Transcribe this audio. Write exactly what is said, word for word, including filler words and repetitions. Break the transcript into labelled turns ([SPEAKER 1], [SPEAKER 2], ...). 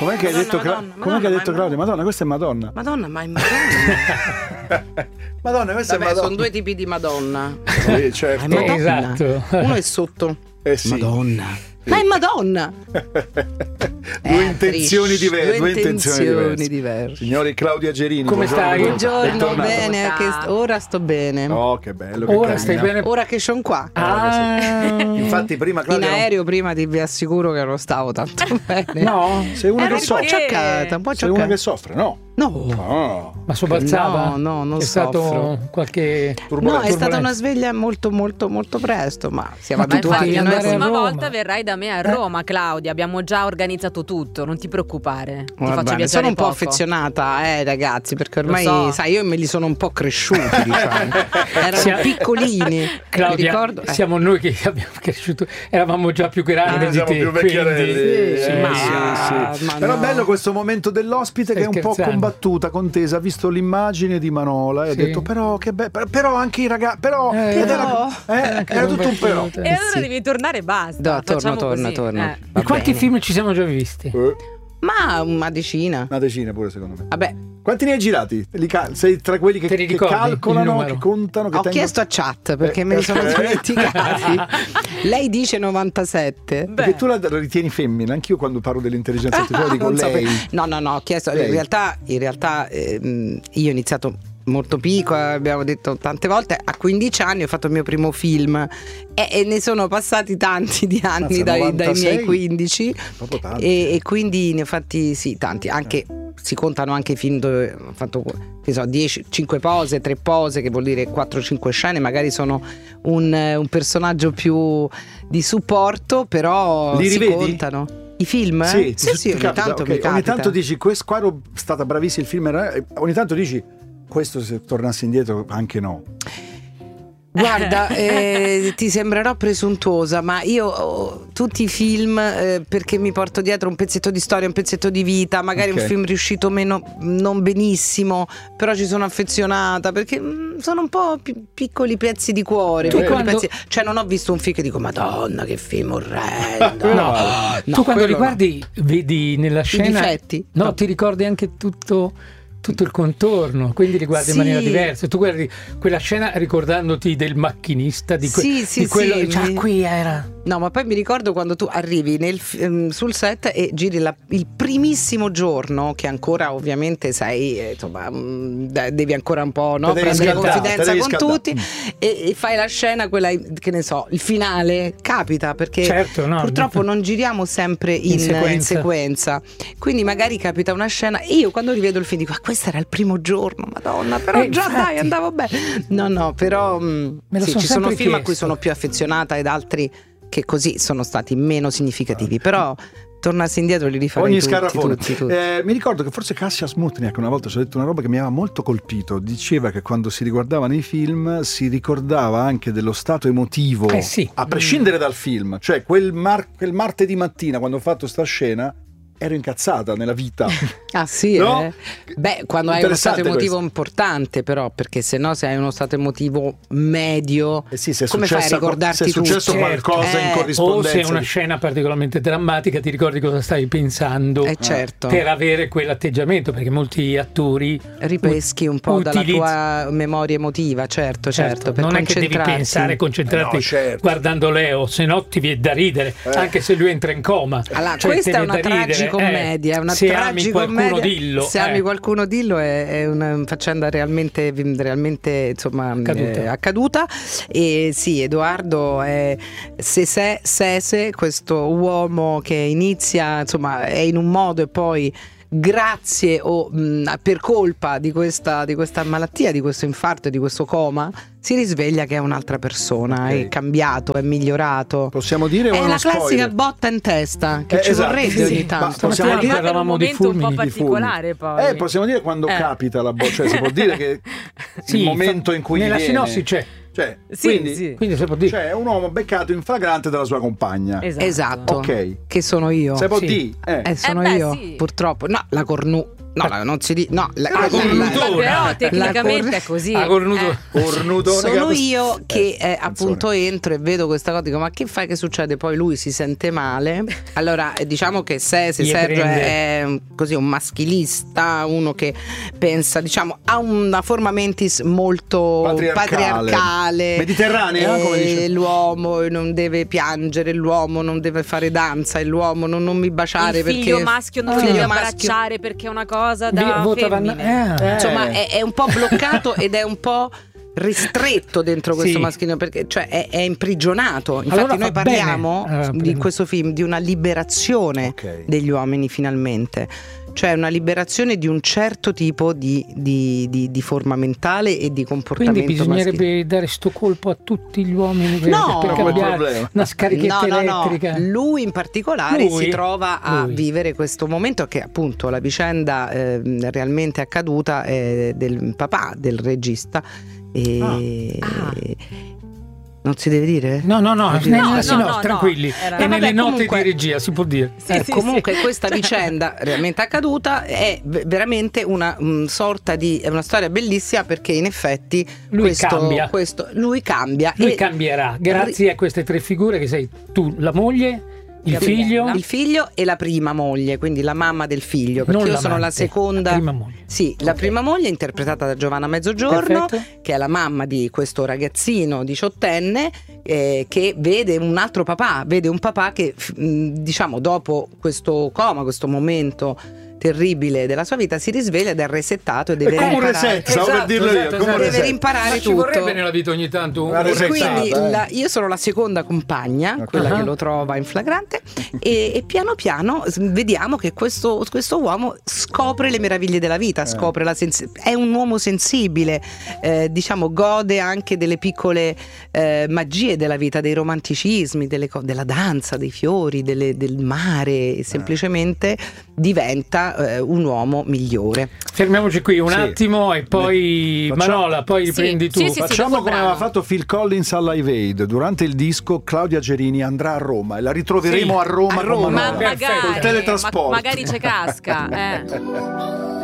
[SPEAKER 1] Com'è che hai detto, Cla-
[SPEAKER 2] Madonna,
[SPEAKER 1] com'è che hai detto
[SPEAKER 2] ma-
[SPEAKER 1] Claudia? Madonna, questa è Madonna.
[SPEAKER 2] Madonna, ma è Madonna.
[SPEAKER 1] Madonna, questa
[SPEAKER 2] Vabbè,
[SPEAKER 1] è Madonna.
[SPEAKER 2] sono due tipi di Madonna.
[SPEAKER 1] Sì, certo.
[SPEAKER 2] È Madonna.
[SPEAKER 3] Esatto.
[SPEAKER 2] Uno è sotto.
[SPEAKER 1] Eh sì.
[SPEAKER 2] Madonna. Ma è Madonna.
[SPEAKER 1] Due intenzioni
[SPEAKER 2] Trish,
[SPEAKER 1] diverse.
[SPEAKER 2] due
[SPEAKER 1] Due intenzioni
[SPEAKER 2] intenzioni
[SPEAKER 1] diverse.
[SPEAKER 2] diverse.
[SPEAKER 1] Signori, Claudia Gerini.
[SPEAKER 3] Come stai?
[SPEAKER 2] Buongiorno,
[SPEAKER 1] Bentornata.
[SPEAKER 2] bene,
[SPEAKER 4] Come
[SPEAKER 2] che
[SPEAKER 4] sta?
[SPEAKER 2] ora sto bene.
[SPEAKER 1] Oh, che bello. Che
[SPEAKER 3] Ora
[SPEAKER 1] carina.
[SPEAKER 3] stai bene?
[SPEAKER 2] Ora che sono qua.
[SPEAKER 3] Ah,
[SPEAKER 1] Infatti, prima
[SPEAKER 2] In
[SPEAKER 1] Claudia.
[SPEAKER 2] aereo prima ti vi assicuro che non stavo tanto bene.
[SPEAKER 3] no,
[SPEAKER 1] Sei una
[SPEAKER 2] Ero
[SPEAKER 1] che
[SPEAKER 2] un po'
[SPEAKER 1] soffre.
[SPEAKER 2] accioccata, un po'
[SPEAKER 1] Sei una che
[SPEAKER 2] accioccata.
[SPEAKER 1] soffre, no?
[SPEAKER 2] No.
[SPEAKER 1] No.
[SPEAKER 3] ma sobbalzava?
[SPEAKER 2] No, no, non
[SPEAKER 3] È stato
[SPEAKER 2] soffro.
[SPEAKER 3] qualche
[SPEAKER 2] No, è stata
[SPEAKER 3] turbolenza.
[SPEAKER 2] una sveglia molto molto molto presto, ma siamo
[SPEAKER 3] Ma tu
[SPEAKER 4] Ma
[SPEAKER 2] abituati.
[SPEAKER 4] infatti
[SPEAKER 3] potevi
[SPEAKER 4] la
[SPEAKER 2] noi
[SPEAKER 3] andare a
[SPEAKER 4] prossima
[SPEAKER 3] Roma.
[SPEAKER 4] volta verrai da me a Roma, Claudia. Abbiamo già organizzato tutto, non ti preoccupare. Ti
[SPEAKER 2] Va
[SPEAKER 4] faccio
[SPEAKER 2] bene,
[SPEAKER 4] viaggiare
[SPEAKER 2] sono un po'
[SPEAKER 4] poco.
[SPEAKER 2] affezionata, eh, ragazzi, perché ormai,
[SPEAKER 4] so.
[SPEAKER 2] sai, io me li sono un po' cresciuti, diciamo. Erano
[SPEAKER 3] Sia-
[SPEAKER 2] piccolini. Mi
[SPEAKER 3] Claudia,
[SPEAKER 2] ricordo, eh.
[SPEAKER 3] siamo noi che abbiamo cresciuto, eravamo già più grandi
[SPEAKER 1] Noi
[SPEAKER 3] di
[SPEAKER 1] siamo
[SPEAKER 3] te,
[SPEAKER 1] più vecchiarelli.
[SPEAKER 3] quindi-
[SPEAKER 1] Sì,
[SPEAKER 2] ma-
[SPEAKER 1] sì, sì.
[SPEAKER 2] ma
[SPEAKER 1] Però
[SPEAKER 2] no.
[SPEAKER 1] bello questo momento dell'ospite
[SPEAKER 3] Stai
[SPEAKER 1] che è un po'
[SPEAKER 3] scherzando?
[SPEAKER 1] combattuta, contesa. Ha visto l'immagine di Manola e
[SPEAKER 3] Sì.
[SPEAKER 1] ha detto: però che bello. Però anche i ragazzi. Però.
[SPEAKER 3] Eh,
[SPEAKER 1] ed
[SPEAKER 2] però-
[SPEAKER 1] era, eh, era tutto un però.
[SPEAKER 4] E allora
[SPEAKER 2] Sì.
[SPEAKER 4] devi tornare e basta.
[SPEAKER 2] No, torno,
[SPEAKER 4] Facciamo
[SPEAKER 2] torno,
[SPEAKER 4] così.
[SPEAKER 2] torno.
[SPEAKER 4] Eh.
[SPEAKER 2] Va
[SPEAKER 3] E quanti
[SPEAKER 2] bene.
[SPEAKER 3] film ci siamo già visti?
[SPEAKER 1] Eh,
[SPEAKER 2] Ma una decina.
[SPEAKER 1] Una decina pure, secondo me.
[SPEAKER 2] Vabbè,
[SPEAKER 1] Quanti ne hai girati? Li cal- sei tra quelli che,
[SPEAKER 3] Te li
[SPEAKER 1] che
[SPEAKER 3] ricordi il
[SPEAKER 1] calcolano,
[SPEAKER 3] numero?
[SPEAKER 1] che contano, che
[SPEAKER 2] ho
[SPEAKER 1] tengono.
[SPEAKER 2] chiesto a chat perché me li sono
[SPEAKER 1] Eh.
[SPEAKER 2] dimenticati. Lei dice novantasette.
[SPEAKER 1] Perché tu la, la ritieni femmina, anch'io quando parlo dell'intelligenza artificiale dico
[SPEAKER 2] Non so
[SPEAKER 1] lei.
[SPEAKER 2] per- No, no, no, ho chiesto.
[SPEAKER 1] Lei.
[SPEAKER 2] In realtà, in realtà ehm, io ho iniziato molto piccola, abbiamo detto tante volte, a quindici anni ho fatto il mio primo film e, e ne sono passati tanti di anni
[SPEAKER 1] Mazza,
[SPEAKER 2] dai, dai
[SPEAKER 1] novantasei?
[SPEAKER 2] miei quindici
[SPEAKER 1] Proprio tanti.
[SPEAKER 2] e, e quindi ne ho fatti sì tanti, anche si contano anche i film dove ho fatto che so, dieci, cinque pose, tre pose, che vuol dire quattro cinque scene, magari sono un, un personaggio più di supporto, però
[SPEAKER 1] Li
[SPEAKER 2] si
[SPEAKER 1] rivedi?
[SPEAKER 2] contano. I film?
[SPEAKER 1] Sì,
[SPEAKER 2] sì,
[SPEAKER 1] ti
[SPEAKER 2] sì, ogni
[SPEAKER 1] capita,
[SPEAKER 2] tanto
[SPEAKER 1] ok.
[SPEAKER 2] mi capita.
[SPEAKER 1] Ogni tanto dici, questo qua ero stata bravissima, il film era. Ogni tanto dici, questo se tornassi indietro anche no.
[SPEAKER 2] Guarda, eh, ti sembrerò presuntuosa, ma io oh, tutti i film eh, perché mi porto dietro un pezzetto di storia, un pezzetto di vita, magari
[SPEAKER 1] Ok.
[SPEAKER 2] un film riuscito meno, non benissimo, però ci sono affezionata perché mm, sono un po' pi- piccoli pezzi di cuore,
[SPEAKER 1] Tu
[SPEAKER 2] piccoli
[SPEAKER 3] quando-
[SPEAKER 2] pezzi- cioè non ho visto un film che dico Madonna che film orrendo.
[SPEAKER 1] No.
[SPEAKER 2] No,
[SPEAKER 3] tu quando
[SPEAKER 2] quello
[SPEAKER 3] li guardi vedi nella scena
[SPEAKER 2] difetti?
[SPEAKER 3] no,
[SPEAKER 2] No.
[SPEAKER 3] ti ricordi anche tutto tutto il contorno, quindi li guardi
[SPEAKER 2] Sì.
[SPEAKER 3] in maniera diversa. Tu guardi quella scena ricordandoti del macchinista di, que-
[SPEAKER 2] Sì, sì,
[SPEAKER 3] di quello
[SPEAKER 2] sì,
[SPEAKER 3] cioè,
[SPEAKER 2] mi-
[SPEAKER 3] qui era
[SPEAKER 2] No, ma poi mi ricordo quando tu arrivi nel fi- ehm, sul set e giri la- il primissimo giorno, che ancora ovviamente sei, eh, insomma, mm, de- devi ancora un po' no,
[SPEAKER 1] Te devi
[SPEAKER 2] prendere
[SPEAKER 1] scaldare, te
[SPEAKER 2] confidenza
[SPEAKER 1] devi
[SPEAKER 2] con
[SPEAKER 1] scaldare.
[SPEAKER 2] tutti
[SPEAKER 1] Mm.
[SPEAKER 2] e, e fai la scena, quella, che ne so, il finale, capita perché
[SPEAKER 3] Certo, no,
[SPEAKER 2] purtroppo non giriamo sempre in,
[SPEAKER 3] in sequenza.
[SPEAKER 2] in sequenza. Quindi magari capita una scena e io quando rivedo il film dico, ah, questo era il primo giorno, madonna, però
[SPEAKER 3] Eh,
[SPEAKER 2] già
[SPEAKER 3] infatti.
[SPEAKER 2] dai, andavo bene. No, no, però mm,
[SPEAKER 3] Me lo
[SPEAKER 2] sì,
[SPEAKER 3] sono
[SPEAKER 2] ci sono
[SPEAKER 3] sempre
[SPEAKER 2] film a cui
[SPEAKER 3] chiesto.
[SPEAKER 2] sono più affezionata ed altri che così sono stati meno significativi, però tornassi indietro li rifarei
[SPEAKER 1] Ogni
[SPEAKER 2] tutti,
[SPEAKER 1] scarafone.
[SPEAKER 2] tutti, tutti.
[SPEAKER 1] Eh, mi ricordo che forse Kasia Smutniak una volta ci ha detto una roba che mi aveva molto colpito. Diceva che quando si riguardava nei film si ricordava anche dello stato emotivo,
[SPEAKER 3] Eh sì.
[SPEAKER 1] a prescindere dal film. Cioè quel, mar- quel martedì mattina quando ho fatto sta scena ero incazzata nella vita.
[SPEAKER 2] Ah sì,
[SPEAKER 1] No?
[SPEAKER 2] eh? Beh, quando hai uno stato
[SPEAKER 1] Interessante
[SPEAKER 2] emotivo
[SPEAKER 1] questo.
[SPEAKER 2] importante, però, perché se no se hai uno stato emotivo medio,
[SPEAKER 1] Eh sì, se è
[SPEAKER 2] come fai a
[SPEAKER 1] successa-
[SPEAKER 2] ricordarti
[SPEAKER 1] se è successo
[SPEAKER 2] tutto?
[SPEAKER 1] qualcosa in
[SPEAKER 2] Eh,
[SPEAKER 3] o
[SPEAKER 1] corrispondenza
[SPEAKER 3] se è una
[SPEAKER 1] di-
[SPEAKER 3] scena particolarmente drammatica ti ricordi cosa stavi pensando
[SPEAKER 2] Eh, certo.
[SPEAKER 3] per avere quell'atteggiamento, perché molti attori
[SPEAKER 2] ripeschi un po' dalla
[SPEAKER 3] utilizz-
[SPEAKER 2] tua memoria emotiva, certo, certo, per
[SPEAKER 3] non è che devi
[SPEAKER 2] concentrarsi.
[SPEAKER 3] pensare e concentrarti
[SPEAKER 1] No, certo.
[SPEAKER 3] guardando Leo, se no ti viene da ridere,
[SPEAKER 1] Eh.
[SPEAKER 3] anche se lui entra in coma.
[SPEAKER 2] Allora,
[SPEAKER 3] Cioè,
[SPEAKER 2] questa
[SPEAKER 3] ti
[SPEAKER 2] è
[SPEAKER 3] viene
[SPEAKER 2] una
[SPEAKER 3] da ridere.
[SPEAKER 2] tragicommedia,
[SPEAKER 3] Eh,
[SPEAKER 2] è una
[SPEAKER 3] se ami qualcuno
[SPEAKER 2] tragicommedia.
[SPEAKER 3] dillo.
[SPEAKER 2] Se ami
[SPEAKER 3] eh.
[SPEAKER 2] qualcuno dillo è, è una faccenda realmente, realmente insomma,
[SPEAKER 3] Accaduta.
[SPEAKER 2] eh, accaduta. E sì, Edoardo è Sese, Sese, questo uomo che inizia, insomma, è in un modo e poi grazie o mh, per colpa di questa, di questa malattia, di questo infarto, di questo coma, si risveglia che è un'altra persona,
[SPEAKER 1] Ok.
[SPEAKER 2] è cambiato, è migliorato.
[SPEAKER 1] Possiamo dire o
[SPEAKER 2] È
[SPEAKER 1] è
[SPEAKER 2] la
[SPEAKER 1] uno
[SPEAKER 2] classica
[SPEAKER 1] spoiler?
[SPEAKER 2] botta in testa che
[SPEAKER 1] Eh,
[SPEAKER 2] ci
[SPEAKER 1] esatto,
[SPEAKER 2] vorrebbe
[SPEAKER 1] sì,
[SPEAKER 2] ogni
[SPEAKER 1] sì.
[SPEAKER 2] tanto.
[SPEAKER 1] Ma possiamo
[SPEAKER 3] Stamattina
[SPEAKER 1] dire-
[SPEAKER 4] Arrivato in un
[SPEAKER 3] parlavamo di
[SPEAKER 4] momento un po'
[SPEAKER 3] fulmini,
[SPEAKER 1] di
[SPEAKER 4] particolare poi.
[SPEAKER 1] Eh, possiamo dire quando
[SPEAKER 4] Eh.
[SPEAKER 1] capita la bo- cioè si può dire che
[SPEAKER 3] Sì,
[SPEAKER 1] il momento in cui
[SPEAKER 3] nella
[SPEAKER 1] viene,
[SPEAKER 3] sinossi c'è,
[SPEAKER 1] cioè,
[SPEAKER 4] Sì,
[SPEAKER 1] quindi,
[SPEAKER 4] sì.
[SPEAKER 3] quindi si può dire.
[SPEAKER 1] cioè è un uomo beccato in flagrante dalla sua compagna.
[SPEAKER 4] Esatto.
[SPEAKER 2] Esatto.
[SPEAKER 1] Ok.
[SPEAKER 2] Che sono io.
[SPEAKER 1] Se può
[SPEAKER 3] Sì.
[SPEAKER 1] dire, eh.
[SPEAKER 2] Eh, sono
[SPEAKER 4] Eh beh,
[SPEAKER 2] io,
[SPEAKER 4] sì.
[SPEAKER 2] purtroppo. No, la cornu No, la, non si di, no, la,
[SPEAKER 3] Ah,
[SPEAKER 2] la-
[SPEAKER 3] cornutona.
[SPEAKER 4] Però tecnicamente
[SPEAKER 2] cor-
[SPEAKER 4] è così.
[SPEAKER 3] Ah, cornuto.
[SPEAKER 4] Eh.
[SPEAKER 1] Cornutone
[SPEAKER 2] sono
[SPEAKER 1] che-
[SPEAKER 2] io che
[SPEAKER 1] Eh,
[SPEAKER 2] eh, appunto entro e vedo questa cosa, dico ma che fai, che succede? Poi lui si sente male. Allora eh, diciamo che se, se
[SPEAKER 3] Gli
[SPEAKER 2] Sergio
[SPEAKER 3] prende.
[SPEAKER 2] è, è così un maschilista, uno che pensa, diciamo, ha una forma mentis molto
[SPEAKER 1] Patriarcale.
[SPEAKER 2] patriarcale,
[SPEAKER 1] Mediterranea,
[SPEAKER 2] eh,
[SPEAKER 1] come dice.
[SPEAKER 2] l'uomo non deve piangere, l'uomo non deve fare danza, e l'uomo non, non mi baciare
[SPEAKER 4] Il figlio
[SPEAKER 2] perché
[SPEAKER 4] maschio non
[SPEAKER 2] il
[SPEAKER 4] lo
[SPEAKER 2] figlio
[SPEAKER 4] devi
[SPEAKER 2] maschio-
[SPEAKER 4] abbracciare perché è una cosa
[SPEAKER 3] Via,
[SPEAKER 4] da
[SPEAKER 3] vota Vanna-
[SPEAKER 4] femmine.
[SPEAKER 3] eh.
[SPEAKER 2] Insomma, è, è un po' bloccato ed è un po' ristretto dentro questo
[SPEAKER 3] Sì.
[SPEAKER 2] maschile, perché cioè è, è imprigionato. Infatti
[SPEAKER 3] Allora
[SPEAKER 2] noi
[SPEAKER 3] fa
[SPEAKER 2] parliamo
[SPEAKER 3] bene. Allora,
[SPEAKER 2] di
[SPEAKER 3] prima.
[SPEAKER 2] questo film di una liberazione
[SPEAKER 1] Ok.
[SPEAKER 2] degli uomini finalmente, cioè una liberazione di un certo tipo di, di, di, di forma mentale e di comportamento
[SPEAKER 3] Quindi bisognerebbe
[SPEAKER 2] maschile.
[SPEAKER 3] dare sto colpo a tutti gli uomini per,
[SPEAKER 2] No,
[SPEAKER 3] per
[SPEAKER 2] no,
[SPEAKER 1] quel
[SPEAKER 3] cambiare
[SPEAKER 1] problema.
[SPEAKER 3] una scarichetta
[SPEAKER 2] No, no, no.
[SPEAKER 3] elettrica.
[SPEAKER 2] Lui in particolare
[SPEAKER 3] Lui?
[SPEAKER 2] si trova a
[SPEAKER 3] Lui.
[SPEAKER 2] vivere questo momento, che appunto la vicenda eh, realmente accaduta è del papà del regista. E
[SPEAKER 4] Ah.
[SPEAKER 2] non si deve dire?
[SPEAKER 3] No, no, no,
[SPEAKER 2] No,
[SPEAKER 3] nel-
[SPEAKER 4] no,
[SPEAKER 3] sì, no,
[SPEAKER 4] no, no.
[SPEAKER 3] tranquilli.
[SPEAKER 4] Era-
[SPEAKER 3] È
[SPEAKER 2] No,
[SPEAKER 3] nelle
[SPEAKER 2] vabbè,
[SPEAKER 3] note
[SPEAKER 2] comunque-
[SPEAKER 3] di regia, si può dire.
[SPEAKER 2] Eh,
[SPEAKER 4] sì,
[SPEAKER 2] comunque
[SPEAKER 4] sì.
[SPEAKER 2] questa vicenda realmente accaduta è v- veramente una mm, sorta di è una storia bellissima, perché in effetti
[SPEAKER 3] Lui
[SPEAKER 2] questo,
[SPEAKER 3] cambia.
[SPEAKER 2] questo- lui cambia
[SPEAKER 3] Lui
[SPEAKER 2] e
[SPEAKER 3] cambierà grazie a queste tre figure che sei tu, la moglie, il
[SPEAKER 4] Gabriella.
[SPEAKER 3] figlio.
[SPEAKER 2] il figlio e la prima moglie, quindi la mamma del figlio, perché
[SPEAKER 3] Non
[SPEAKER 2] io sono la
[SPEAKER 3] l'amante,
[SPEAKER 2] seconda.
[SPEAKER 3] la prima moglie.
[SPEAKER 2] Sì, la prima moglie interpretata da Giovanna Mezzogiorno,
[SPEAKER 3] Perfetto.
[SPEAKER 2] che è la mamma di questo ragazzino diciottenne eh, che vede un altro papà, vede un papà che f- mh, diciamo dopo questo coma, questo momento terribile della sua vita, si risveglia ed è resettato e deve
[SPEAKER 1] È come un
[SPEAKER 2] imparare.
[SPEAKER 1] reset, stavo per dirlo io, come un
[SPEAKER 2] Deve
[SPEAKER 1] reset.
[SPEAKER 2] rimparare
[SPEAKER 3] Ma ci
[SPEAKER 2] tutto.
[SPEAKER 3] vorrebbe nella vita ogni tanto un
[SPEAKER 1] Una
[SPEAKER 2] E
[SPEAKER 1] resettata,
[SPEAKER 2] quindi
[SPEAKER 1] eh.
[SPEAKER 2] la- io sono la seconda compagna,
[SPEAKER 1] Ok.
[SPEAKER 2] quella
[SPEAKER 3] Ah.
[SPEAKER 2] che lo trova in flagrante, e, e piano piano s- vediamo che questo, questo uomo scopre le meraviglie della vita, scopre la sens- è un uomo sensibile, eh, diciamo gode anche delle piccole eh, magie della vita, dei romanticismi, delle co- della danza, dei fiori, delle- del mare, e semplicemente diventa eh, un uomo migliore.
[SPEAKER 3] Fermiamoci qui un
[SPEAKER 1] Sì.
[SPEAKER 3] attimo e poi
[SPEAKER 1] Facciamo-
[SPEAKER 3] Manola, poi
[SPEAKER 4] Sì,
[SPEAKER 3] riprendi tu.
[SPEAKER 4] sì, sì,
[SPEAKER 1] Facciamo
[SPEAKER 4] dopo il
[SPEAKER 1] come
[SPEAKER 4] brano.
[SPEAKER 1] aveva fatto Phil Collins alla Live Aid. Durante il disco Claudia Gerini andrà a Roma e la ritroveremo
[SPEAKER 3] Sì,
[SPEAKER 1] a Roma,
[SPEAKER 3] a Roma.
[SPEAKER 1] con
[SPEAKER 4] Ma
[SPEAKER 1] Manolo.
[SPEAKER 3] Perfetto.
[SPEAKER 4] magari,
[SPEAKER 1] Col teletrasporto.
[SPEAKER 4] ma- magari c'è casca. Eh.